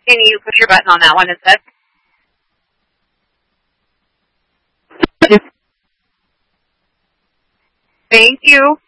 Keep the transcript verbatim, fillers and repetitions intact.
Can you push your button on that one instead? Thank you.